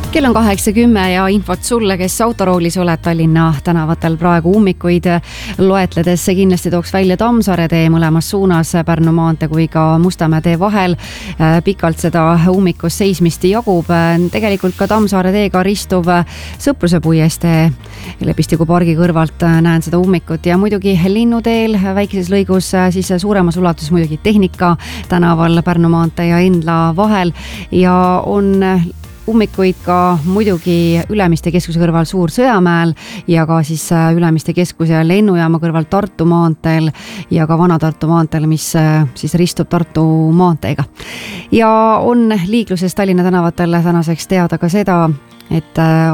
Kell on 8:10 ja infot sulle, kes autoroolis oled Tallinna tänavatel praegu ummikuid loetledes. See kindlasti tooks välja Tammsaare tee mõlemas suunas Pärnu maantee kui ka Mustamäe tee vahel. Pikalt seda ummikus seismist jagub. Tegelikult ka Tammsaare teega ristuv Sõpruse puiestee Lepistiku pargi kõrvalt näen seda ummikut ja muidugi Linnuteel väikeses lõigus siis suuremas ulatuses muidugi Tehnika tänaval Pärnu maantee ja Endla vahel ja on ummikuid ka muidugi Ülemiste keskuse kõrval Suur-Sõjamäel ja ka siis Ülemiste keskuse ja lennujaama kõrval Tartu maanteel ja ka Vana-Tartu maanteel, mis siis ristub Tartu maanteega. Ja on liikluses Tallinna tänavatel tänaseks teada ka seda, et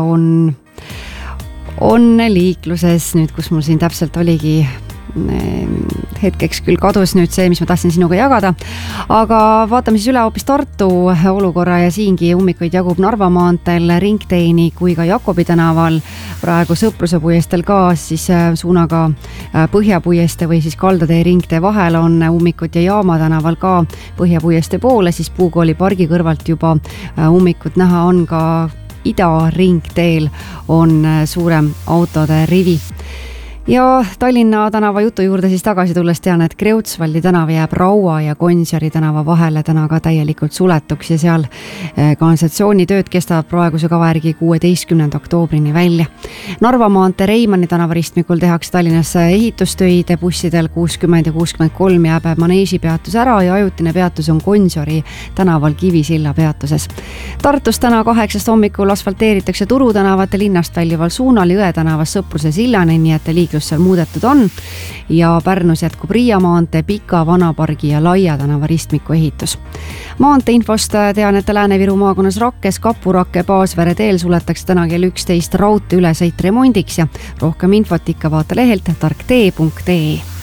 on liikluses nüüd, kus mul siin täpselt oligi hetkeks küll kadus nüüd see, mis ma tahtsin sinuga jagada, aga vaatame siis üle hoopis Tartu olukorra ja siingi ummikuid jagub Narva maanteel Ringteeni kui ka Jakobi tänaval, praegu Sõpruse puiestel ka siis suunaga Põhjapuieste või siis Kaldatee ringtee vahel on ummikut ja Jaama tänaval ka Põhjapuieste poole, siis Puukooli pargi kõrvalt juba ummikut näha on ka Ida-ringteel on suurem autode rivi. Ja Tallinna tänava jutu juurde siis tagasi tulles tean, et Kreutzwaldi tänav jääb Raua ja Gonsiori tänava vahele täna ka täielikult suletuks ja seal kanalisatsioonitööd kestavad praeguse kava järgi 16. oktoobrini välja. Narva maantee Reimanni tänava ristmikul tehakse Tallinnas ehitustöid, bussidel 60 ja 63 jääb maneesi peatus ära ja ajutine peatus on Gonsiori tänaval Kivisilla peatuses. Tartus täna 8 hommikul asfalteeritakse Turu tänavat ja linnast väljuval suunal Jõe tänavas Sõpruse sillani, nii et liiklus seal muudetud on ja Pärnus jätkub Riia maantee, Pika, Vanapargi ja Laia tänava ristmiku ehitus. Maantee infost tean, et Lääne-Viru maakonnas Rakkes, Kapurakke, Paasvere teel suletakse täna kell 11 raudtee ülesõit remondiks ja rohkem infot ikka vaata lehelt tarktee.ee.